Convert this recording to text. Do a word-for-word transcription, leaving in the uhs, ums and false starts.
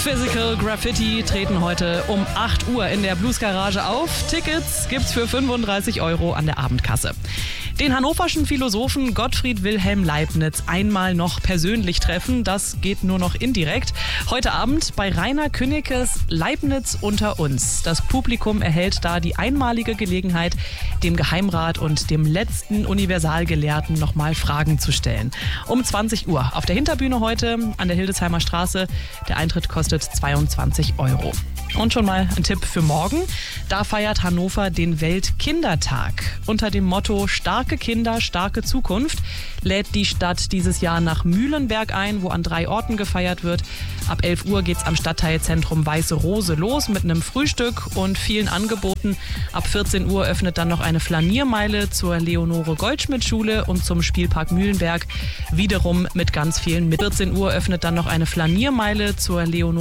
Physical Graffiti treten heute um acht Uhr in der Blues Garage auf. Tickets gibt's für fünfunddreißig Euro an der Abendkasse. Den hannoverschen Philosophen Gottfried Wilhelm Leibniz einmal noch persönlich treffen, das geht nur noch indirekt. Heute Abend bei Rainer Künnekes Leibniz unter uns. Das Publikum erhält da die einmalige Gelegenheit, dem Geheimrat und dem letzten Universalgelehrten nochmal Fragen zu stellen. Um zwanzig Uhr auf der Hinterbühne heute an der Hildesheimer Straße. Der Eintritt kostet zweiundzwanzig Euro. Und schon mal ein Tipp für morgen. Da feiert Hannover den Weltkindertag. Unter dem Motto Starke Kinder, starke Zukunft lädt die Stadt dieses Jahr nach Mühlenberg ein, wo an drei Orten gefeiert wird. Ab elf Uhr geht's am Stadtteilzentrum Weiße Rose los mit einem Frühstück und vielen Angeboten. Ab vierzehn Uhr öffnet dann noch eine Flaniermeile zur Leonore-Goldschmidt-Schule und zum Spielpark Mühlenberg. Wiederum mit ganz vielen. Mit vierzehn Uhr öffnet dann noch eine Flaniermeile zur Leonore